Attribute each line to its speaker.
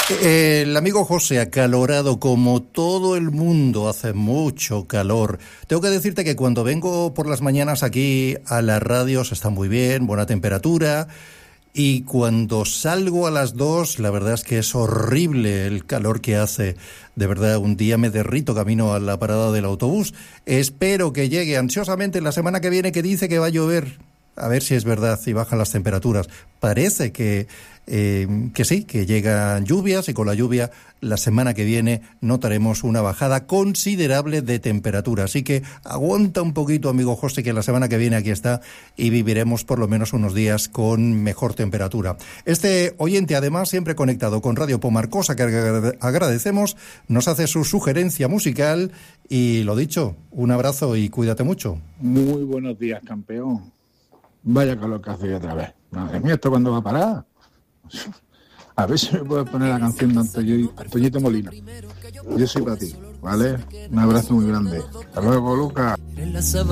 Speaker 1: El amigo José, acalorado como todo el mundo, hace mucho calor. Tengo que decirte que cuando vengo por las mañanas aquí a la radio se está muy bien, buena temperatura. Y cuando salgo a las 2, la verdad es que es horrible el calor que hace. De verdad, un día me derrito camino a la parada del autobús. Espero que llegue ansiosamente la semana que viene, que dice que va a llover. A ver si es verdad y bajan las temperaturas. Parece que sí, que llegan lluvias y con la lluvia la semana que viene notaremos una bajada considerable de temperatura. Así que aguanta un poquito, amigo José, que la semana que viene aquí está y viviremos por lo menos unos días con mejor temperatura. Este oyente, además, siempre conectado con Radio Pomar, cosa que agradecemos, nos hace su sugerencia musical y lo dicho, un abrazo y cuídate mucho.
Speaker 2: Muy buenos días, campeón. Vaya calor que hace otra vez. Madre mía, ¿esto cuándo va a parar? A ver si me puedes poner la canción de Antoñito Molina. Yo soy para ti, ¿vale? Un abrazo muy grande. Hasta luego, Lucas.